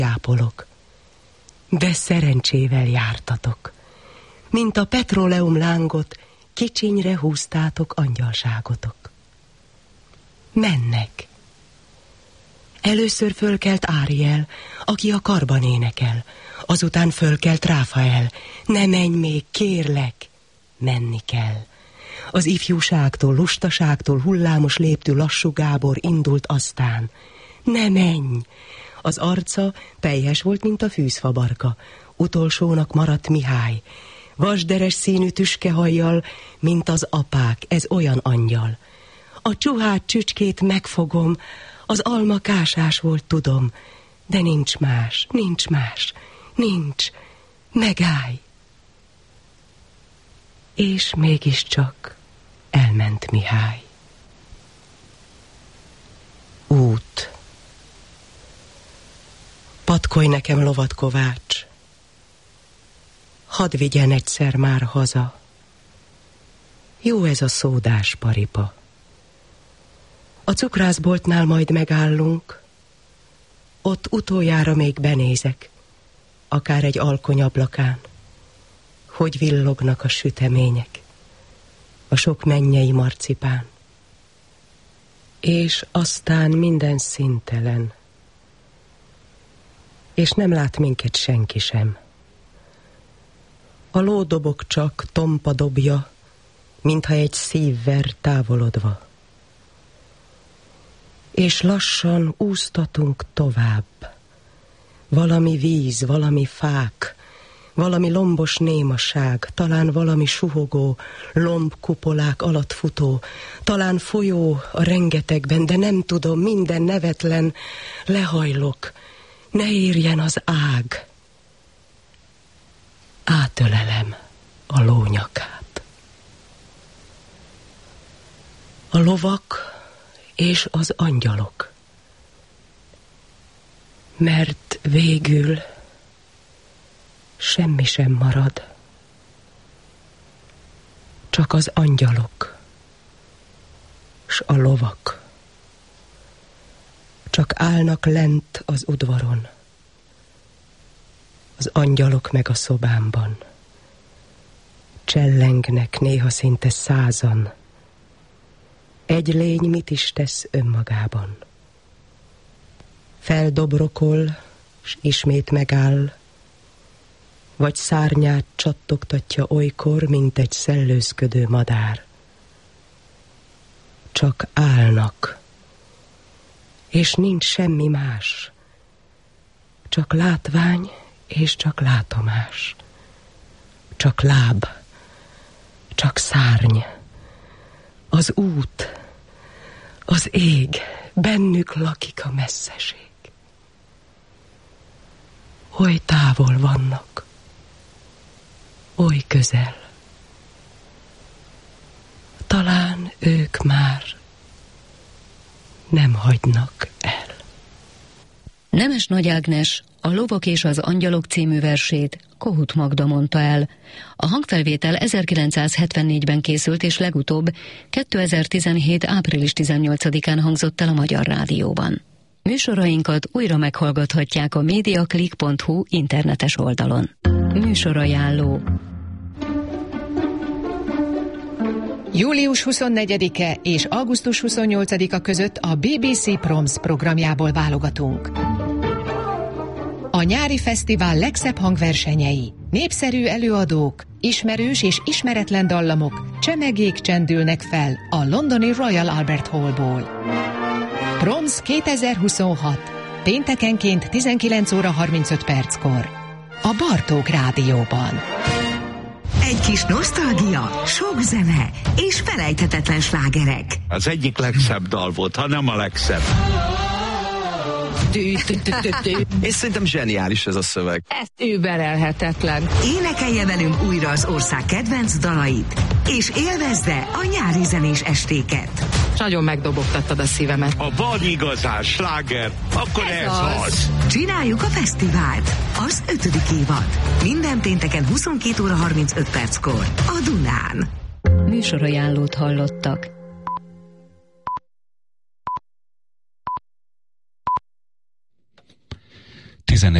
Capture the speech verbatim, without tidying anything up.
jápolok, de szerencsével jártatok. Mint a petróleum lángot, kicsinyre húztátok angyalságotok. Mennek. Először fölkelt Áriel, aki a karban énekel, azután fölkelt Ráfael. Ne menj még, kérlek, menni kell. Az ifjúságtól, lustaságtól hullámos léptű lassú Gábor indult aztán. Ne menj! Az arca teljes volt, mint a fűzfabarka. Utolsónak maradt Mihály. Vasderes színű tüskehajjal, mint az apák, ez olyan angyal. A csuhát csücskét megfogom, az alma kásás volt, tudom, de nincs más, nincs más, nincs, megállj. És mégiscsak elment Mihály. Út. Patkolj nekem, lovat Kovács, hadd vigyen egyszer már haza. Jó ez a szódás paripa. A cukrászboltnál majd megállunk, ott utoljára még benézek, akár egy alkony ablakán, hogy villognak a sütemények, a sok mennyei marcipán. És aztán minden színtelen, és nem lát minket senki sem. A lódobok csak tompa dobja, mintha egy szív ver távolodva. És lassan úsztatunk tovább. Valami víz, valami fák, valami lombos némaság, talán valami suhogó, lombkupolák alatt futó, talán folyó a rengetegben, de nem tudom, minden nevetlen, lehajlok, ne érjen az ág. Átölelem a lónyakát. A lovak és az angyalok. Mert végül semmi sem marad, csak az angyalok s a lovak. Csak állnak lent az udvaron, az angyalok meg a szobámban. Csellengnek néha szinte százan. Egy lény mit is tesz önmagában? Feldobrokol, s ismét megáll, vagy szárnyát csattogtatja olykor, mint egy szellőzködő madár. Csak állnak, és nincs semmi más, csak látvány és csak látomás, csak láb, csak szárny, az út, az ég, bennük lakik a messzeség. Oly távol vannak, oly közel. Talán ők már nem hagynak el. Nemes Nagy Ágnes a Lovak és az Angyalok című versét Kohut Magda mondta el. A hangfelvétel ezerkilencszázhetvennégyben készült, és legutóbb kétezer-tizenhét. április tizennyolcadikán hangzott el a Magyar Rádióban. Műsorainkat újra meghallgathatják a mediaclick pont hu internetes oldalon. Műsorajánló. július huszonnegyedike és augusztus huszonnyolcadika között a bé bé cé Proms programjából válogatunk. A nyári fesztivál legszebb hangversenyei, népszerű előadók, ismerős és ismeretlen dallamok, csemegék csendülnek fel a londoni Royal Albert Hallból. Proms kétezer-huszonhat. Péntekenként tizenkilenc óra harmincöt perckor. A Bartók Rádióban. Egy kis nosztalgia, sok zene és felejthetetlen slágerek. Az egyik legszebb dal volt, ha nem a legszebb. És szerintem zseniális ez a szöveg. Ez überelhetetlen. Énekelje velünk újra az ország kedvenc dalait, és élvezze a nyári zenés estéket. Nagyon megdobogtattad a szívemet. A van igazán sláger, akkor ez, ez az. az. Csináljuk a fesztivált, az ötödik évad. Minden pénteken huszonkét óra harmincöt perckor a Dunán. Műsorajánlót hallottak. tizenegy